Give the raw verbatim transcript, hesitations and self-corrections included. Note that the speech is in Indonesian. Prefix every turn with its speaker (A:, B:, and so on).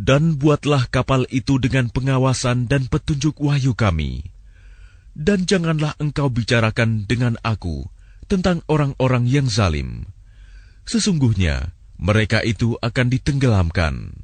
A: Dan buatlah kapal itu dengan pengawasan dan petunjuk wahyu kami. Dan janganlah engkau bicarakan dengan aku tentang orang-orang yang zalim. Sesungguhnya mereka itu akan ditenggelamkan.